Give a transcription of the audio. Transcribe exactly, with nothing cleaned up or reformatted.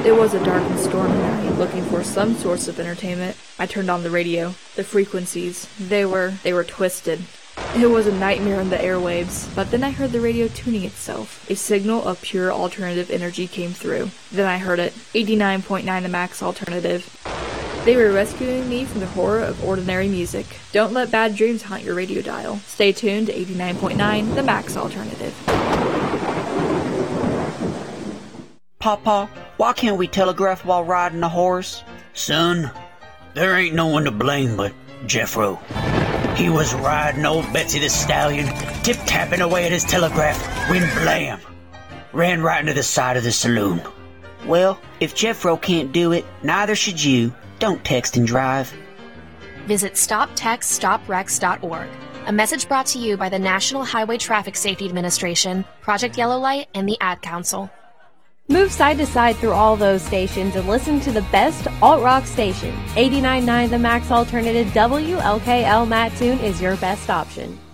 It was a dark and stormy night. Looking for some source of entertainment, I turned on the radio. The frequencies, they were, they were twisted. It was a nightmare in the airwaves, but then I heard the radio tuning itself. A signal of pure alternative energy came through. Then I heard it, eighty-nine point nine The Max Alternative. They were rescuing me from the horror of ordinary music. Don't let bad dreams haunt your radio dial. Stay tuned to eighty-nine point nine The Max Alternative. Papa, why can't we telegraph while riding a horse? Son, there ain't no one to blame but Jeffro. He was riding old Betsy the Stallion, tip-tapping away at his telegraph, when blam! Ran right into the side of the saloon. Well, if Jeffro can't do it, neither should you. Don't text and drive. Visit stop text stop wrecks dot org. A message brought to you by the National Highway Traffic Safety Administration, Project Yellow Light, and the Ad Council. Move side to side through all those stations and listen to the best alt-rock station. eighty-nine point nine The Max Alternative W L K L Mattoon is your best option.